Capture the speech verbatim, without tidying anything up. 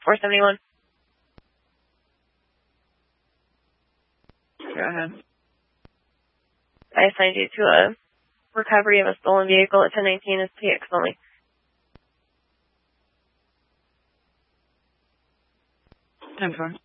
four seventy-one. Go ahead. I assigned you to a recovery of a stolen vehicle at ten nineteen as T X only. ten four.